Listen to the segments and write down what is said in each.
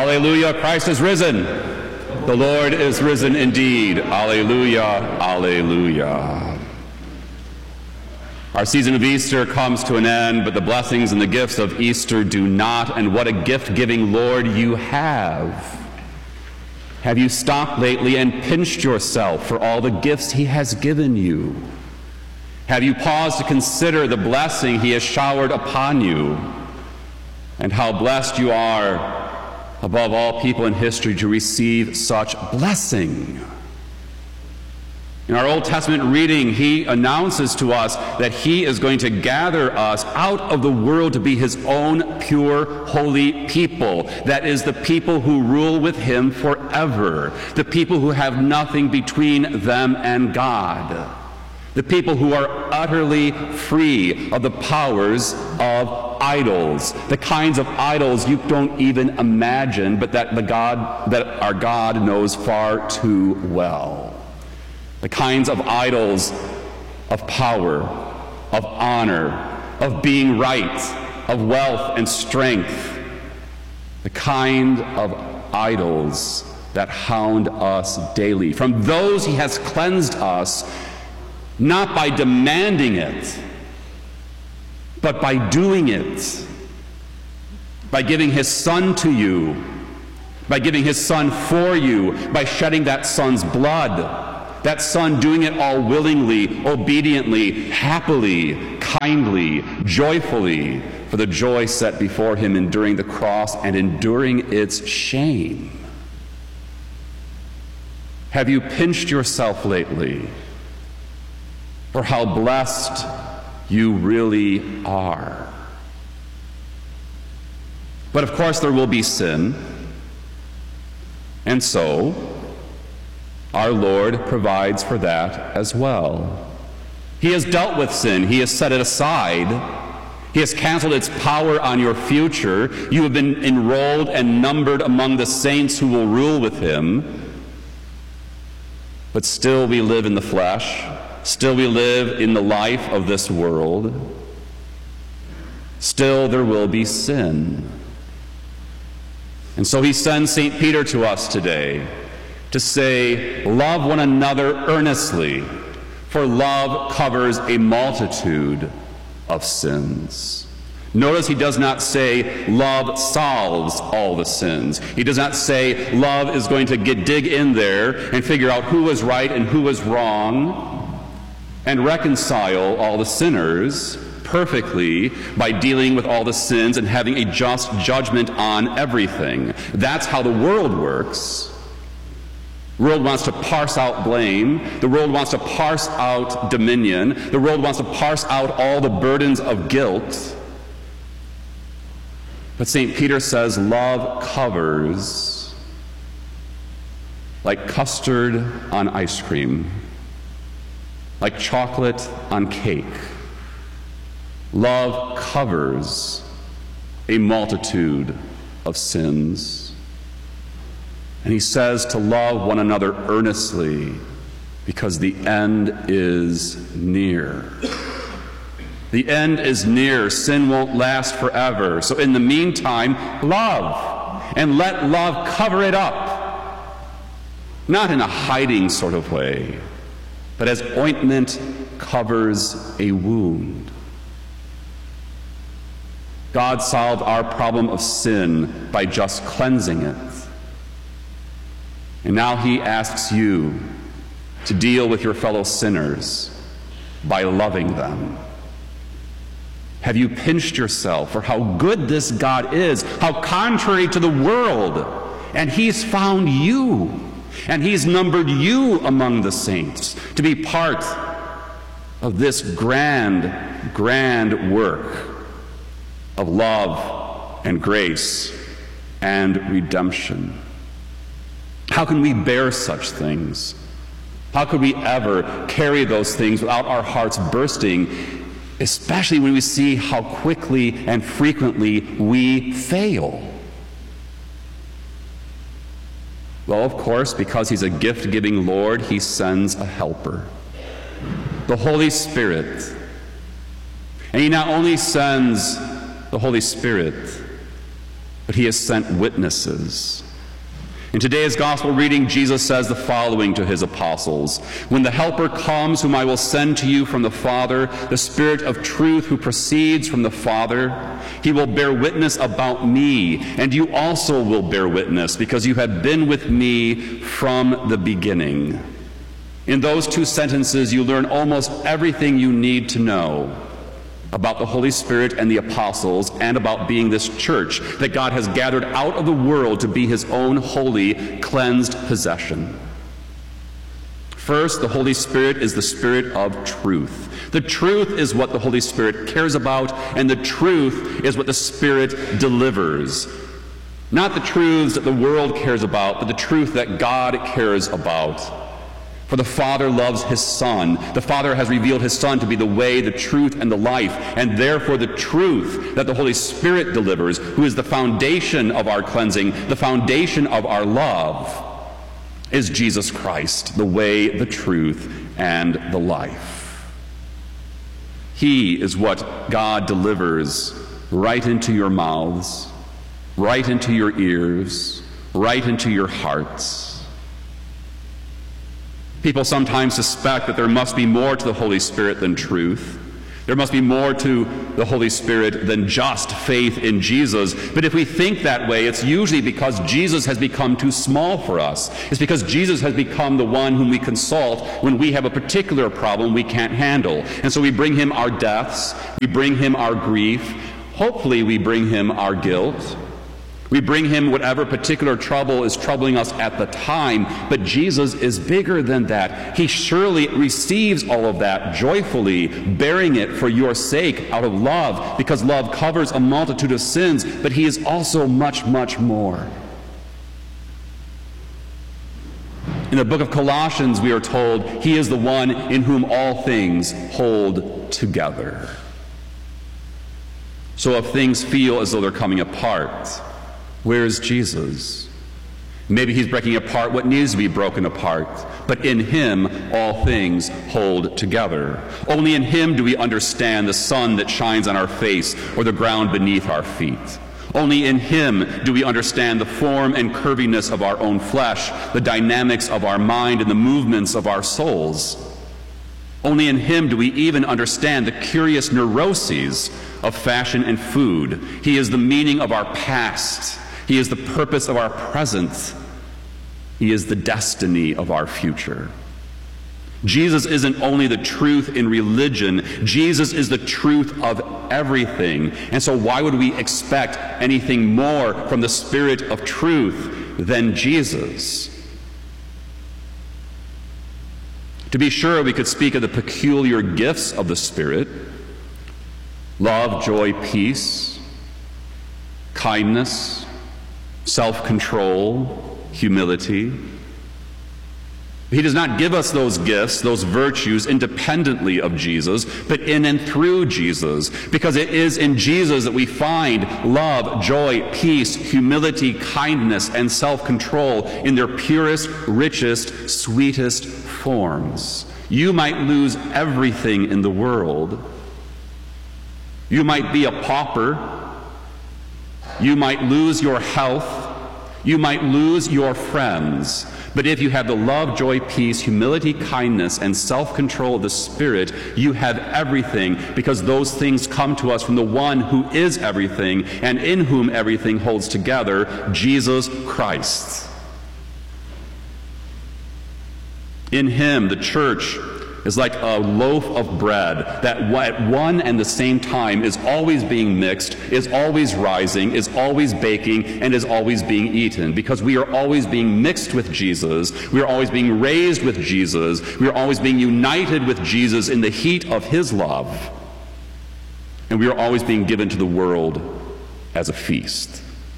Alleluia, Christ is risen. The Lord is risen indeed. Alleluia, alleluia. Our season of Easter comes to an end, but the blessings and the gifts of Easter do not. And what a gift-giving Lord you have. Have you stopped lately and pinched yourself for all the gifts he has given you? Have you paused to consider the blessing he has showered upon you? And how blessed you are, above all people in history, to receive such blessing. In our Old Testament reading, he announces to us that he is going to gather us out of the world to be his own pure, holy people. That is, the people who rule with him forever. The people who have nothing between them and God. The people who are utterly free of the powers of idols, the kinds of idols you don't even imagine, but that our God knows far too well. The kinds of idols of power, of honor, of being right, of wealth and strength. The kind of idols that hound us daily. From those he has cleansed us, not by demanding it, but by doing it, by giving his Son to you, by giving his Son for you, by shedding that Son's blood, that Son doing it all willingly, obediently, happily, kindly, joyfully, for the joy set before him, enduring the cross and enduring its shame. Have you pinched yourself lately for how blessed you really are? But of course there will be sin, and so our Lord provides for that as well. He has dealt with sin. He has set it aside. He has canceled its power on your future. You have been enrolled and numbered among the saints who will rule with him. But still we live in the flesh. Still we live in the life of this world. Still there will be sin. And so he sends St. Peter to us today to say, love one another earnestly, for love covers a multitude of sins. Notice he does not say love solves all the sins. He does not say love is going to dig in there and figure out who was right and who was wrong and reconcile all the sinners perfectly by dealing with all the sins and having a just judgment on everything. That's how the world works. The world wants to parse out blame. The world wants to parse out dominion. The world wants to parse out all the burdens of guilt. But St. Peter says love covers like custard on ice cream, like chocolate on cake. Love covers a multitude of sins. And he says to love one another earnestly because the end is near. The end is near. Sin won't last forever. So in the meantime, love. And let love cover it up. Not in a hiding sort of way, but as ointment covers a wound. God solved our problem of sin by just cleansing it. And now he asks you to deal with your fellow sinners by loving them. Have you pinched yourself for how good this God is, how contrary to the world? And he's found you, and he's numbered you among the saints to be part of this grand, grand work of love and grace and redemption. How can we bear such things? How could we ever carry those things without our hearts bursting, especially when we see how quickly and frequently we fail? Well, of course, because he's a gift-giving Lord, he sends a helper, the Holy Spirit. And he not only sends the Holy Spirit, but he has sent witnesses. In today's gospel reading, Jesus says the following to his apostles: "When the Helper comes, whom I will send to you from the Father, the Spirit of truth who proceeds from the Father, he will bear witness about me, and you also will bear witness, because you have been with me from the beginning." In those two sentences, you learn almost everything you need to know about the Holy Spirit and the apostles, and about being this church that God has gathered out of the world to be his own holy, cleansed possession. First, the Holy Spirit is the Spirit of truth. The truth is what the Holy Spirit cares about, and the truth is what the Spirit delivers. Not the truths that the world cares about, but the truth that God cares about. For the Father loves his Son. The Father has revealed his Son to be the way, the truth, and the life. And therefore the truth that the Holy Spirit delivers, who is the foundation of our cleansing, the foundation of our love, is Jesus Christ, the way, the truth, and the life. He is what God delivers right into your mouths, right into your ears, right into your hearts. People sometimes suspect that there must be more to the Holy Spirit than truth. There must be more to the Holy Spirit than just faith in Jesus. But if we think that way, it's usually because Jesus has become too small for us. It's because Jesus has become the one whom we consult when we have a particular problem we can't handle. And so we bring him our deaths, we bring him our grief, hopefully we bring him our guilt. We bring him whatever particular trouble is troubling us at the time, but Jesus is bigger than that. He surely receives all of that joyfully, bearing it for your sake out of love, because love covers a multitude of sins, but he is also much, much more. In the book of Colossians, we are told he is the one in whom all things hold together. So if things feel as though they're coming apart, where is Jesus? Maybe he's breaking apart what needs to be broken apart, but in him all things hold together. Only in him do we understand the sun that shines on our face or the ground beneath our feet. Only in him do we understand the form and curviness of our own flesh, the dynamics of our mind, and the movements of our souls. Only in him do we even understand the curious neuroses of fashion and food. He is the meaning of our past. He is the purpose of our present. He is the destiny of our future. Jesus isn't only the truth in religion, Jesus is the truth of everything. And so why would we expect anything more from the Spirit of truth than Jesus? To be sure, we could speak of the peculiar gifts of the Spirit: love, joy, peace, kindness, self-control, humility. He does not give us those gifts, those virtues, independently of Jesus, but in and through Jesus, because it is in Jesus that we find love, joy, peace, humility, kindness, and self-control in their purest, richest, sweetest forms. You might lose everything in the world. You might be a pauper. You might lose your health. You might lose your friends. But if you have the love, joy, peace, humility, kindness, and self-control of the Spirit, you have everything, because those things come to us from the one who is everything and in whom everything holds together, Jesus Christ. In him, the church is like a loaf of bread that at one and the same time is always being mixed, is always rising, is always baking, and is always being eaten. Because we are always being mixed with Jesus, we are always being raised with Jesus, we are always being united with Jesus in the heat of his love, and we are always being given to the world as a feast.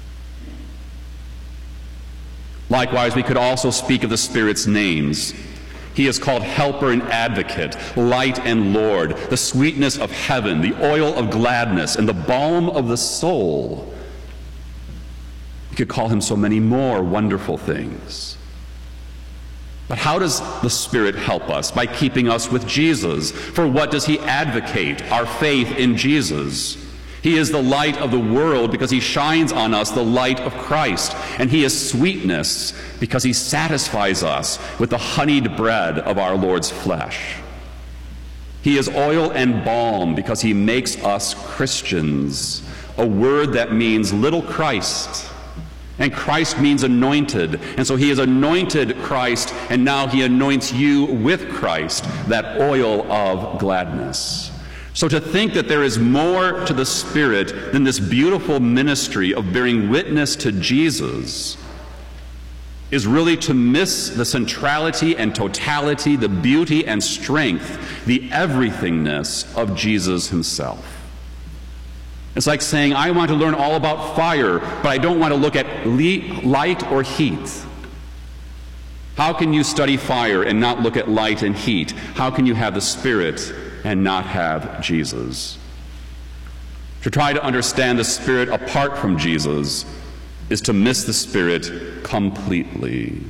Likewise, we could also speak of the Spirit's names. He is called Helper and Advocate, Light and Lord, the sweetness of heaven, the oil of gladness, and the balm of the soul. You could call him so many more wonderful things. But how does the Spirit help us? By keeping us with Jesus. For what does he advocate? Our faith in Jesus. He is the light of the world because he shines on us the light of Christ. And he is sweetness because he satisfies us with the honeyed bread of our Lord's flesh. He is oil and balm because he makes us Christians, a word that means little Christ. And Christ means anointed. And so he has anointed Christ, and now he anoints you with Christ, that oil of gladness. So to think that there is more to the Spirit than this beautiful ministry of bearing witness to Jesus is really to miss the centrality and totality, the beauty and strength, the everythingness of Jesus himself. It's like saying, I want to learn all about fire, but I don't want to look at light or heat. How can you study fire and not look at light and heat? How can you have the Spirit and not have Jesus? To try to understand the Spirit apart from Jesus is to miss the Spirit completely.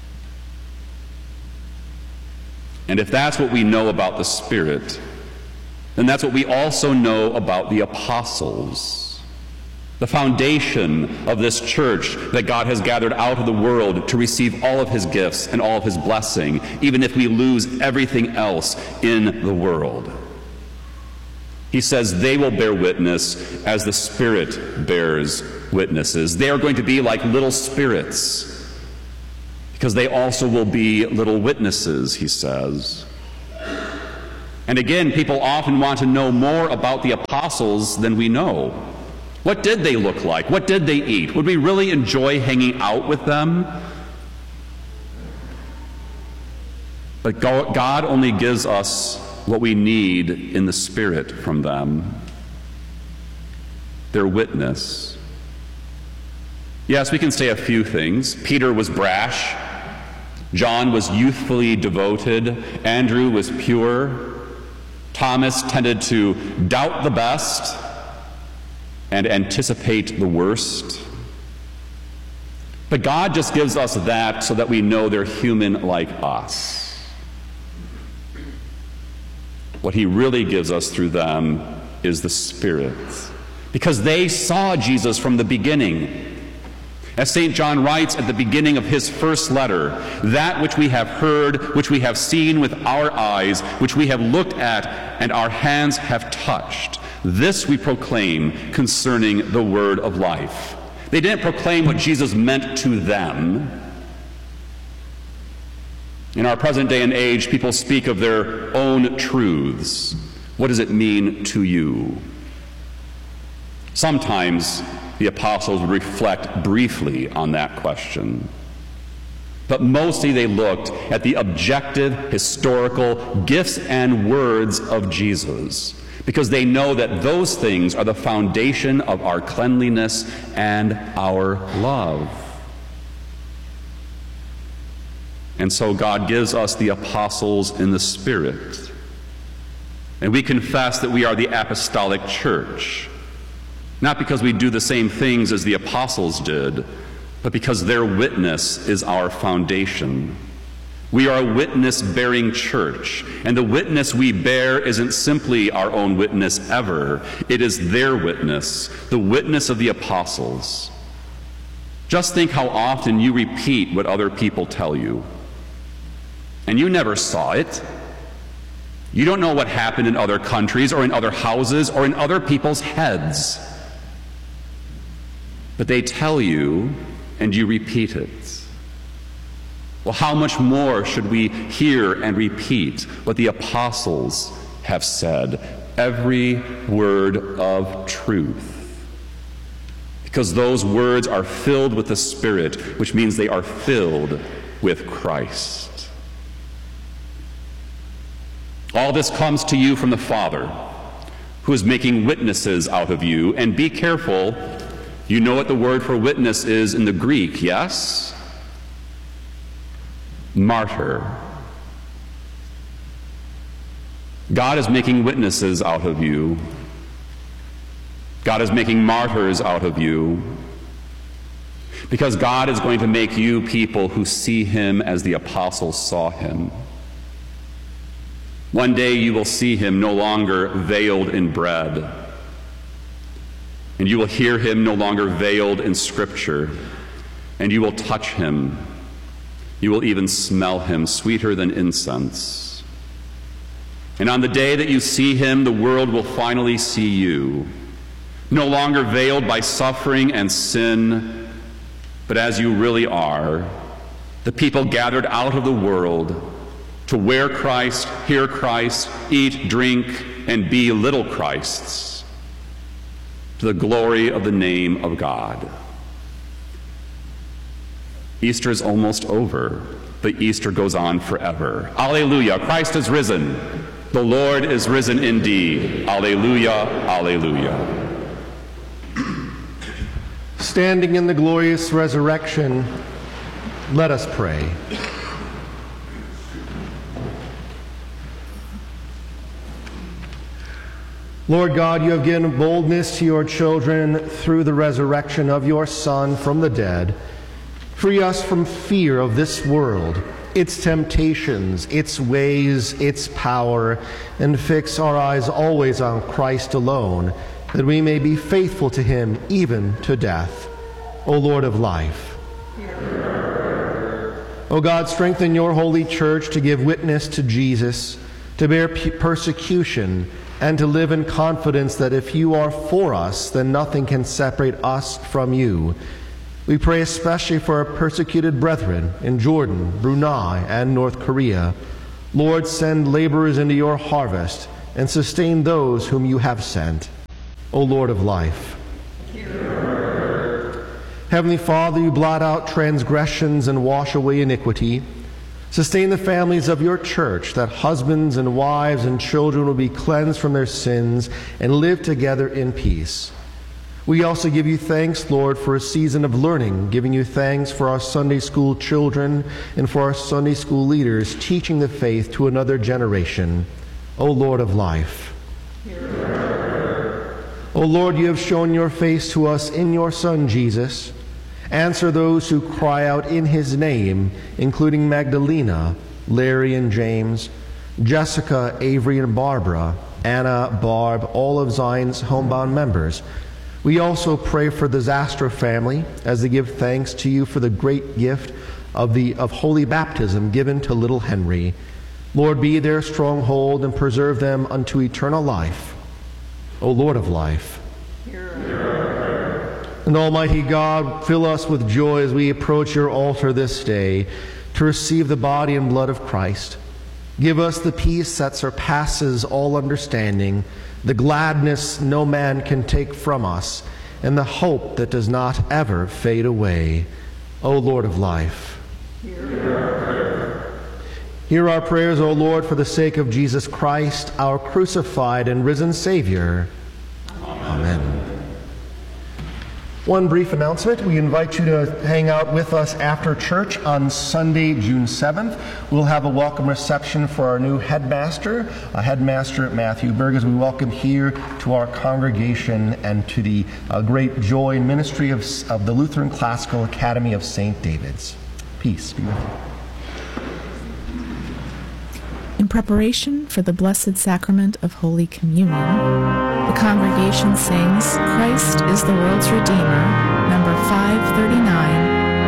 And if that's what we know about the Spirit, then that's what we also know about the apostles. The foundation of this church that God has gathered out of the world to receive all of his gifts and all of his blessing, even if we lose everything else in the world. He says they will bear witness as the Spirit bears witnesses. They are going to be like little spirits because they also will be little witnesses, he says. And again, people often want to know more about the apostles than we know. What did they look like? What did they eat? Would we really enjoy hanging out with them? But God only gives us what we need in the Spirit from them. Their witness. Yes, we can say a few things. Peter was brash. John was youthfully devoted. Andrew was pure. Thomas tended to doubt the best and anticipate the worst. But God just gives us that so that we know they're human like us. What he really gives us through them is the Spirit, because they saw Jesus from the beginning. As St. John writes at the beginning of his first letter, that which we have heard, which we have seen with our eyes, which we have looked at, and our hands have touched, this we proclaim concerning the word of life. They didn't proclaim what Jesus meant to them. In our present day and age, people speak of their own truths. What does it mean to you? Sometimes the apostles would reflect briefly on that question. But mostly they looked at the objective, historical gifts and words of Jesus, because they know that those things are the foundation of our cleanliness and our love. And so God gives us the apostles in the Spirit. And we confess that we are the apostolic church, not because we do the same things as the apostles did, but because their witness is our foundation. We are a witness-bearing church, and the witness we bear isn't simply our own witness ever. It is their witness, the witness of the apostles. Just think how often you repeat what other people tell you, and you never saw it. You don't know what happened in other countries or in other houses or in other people's heads. But they tell you, and you repeat it. Well, how much more should we hear and repeat what the apostles have said? Every word of truth. Because those words are filled with the Spirit, which means they are filled with Christ. All this comes to you from the Father, who is making witnesses out of you. And be careful, you know what the word for witness is in the Greek, yes? Martyr. God is making witnesses out of you. God is making martyrs out of you. Because God is going to make you people who see him as the apostles saw him. One day you will see him no longer veiled in bread, and you will hear him no longer veiled in Scripture, and you will touch him. You will even smell him sweeter than incense. And on the day that you see him, the world will finally see you, no longer veiled by suffering and sin, but as you really are, the people gathered out of the world to wear Christ, hear Christ, eat, drink, and be little Christs, to the glory of the name of God. Easter is almost over, but Easter goes on forever. Alleluia, Christ is risen. The Lord is risen indeed. Alleluia, alleluia. Standing in the glorious resurrection, let us pray. Lord God, you have given boldness to your children through the resurrection of your Son from the dead. Free us from fear of this world, its temptations, its ways, its power, and fix our eyes always on Christ alone, that we may be faithful to him even to death. O Lord of life. O God, strengthen your holy church to give witness to Jesus, to bear persecution, and to live in confidence that if you are for us, then nothing can separate us from you. We pray especially for our persecuted brethren in Jordan, Brunei, and North Korea. Lord, send laborers into your harvest and sustain those whom you have sent. O Lord of life. Heavenly Father, you blot out transgressions and wash away iniquity. Sustain the families of your church, that husbands and wives and children will be cleansed from their sins and live together in peace. We also give you thanks, Lord, for a season of learning, giving you thanks for our Sunday school children and for our Sunday school leaders teaching the faith to another generation. O Lord of life. O Lord, you have shown your face to us in your Son, Jesus. Answer those who cry out in his name, including Magdalena, Larry and James, Jessica, Avery and Barbara, Anna, Barb, all of Zion's homebound members. We also pray for the Zastrow family as they give thanks to you for the great gift of holy baptism given to little Henry. Lord, be their stronghold and preserve them unto eternal life. O Lord of life. And Almighty God, fill us with joy as we approach your altar this day to receive the body and blood of Christ. Give us the peace that surpasses all understanding, the gladness no man can take from us, and the hope that does not ever fade away. O Lord of life. Hear our prayers, O Lord, for the sake of Jesus Christ, our crucified and risen Savior. Amen. One brief announcement. We invite you to hang out with us after church on Sunday, June 7th. We'll have a welcome reception for our new headmaster, Headmaster Matthew Berg, as we welcome here to our congregation and to the great joy and ministry of the Lutheran Classical Academy of St. David's. Peace be with you. In preparation for the Blessed Sacrament of Holy Communion, the congregation sings Christ is the World's Redeemer, number 539,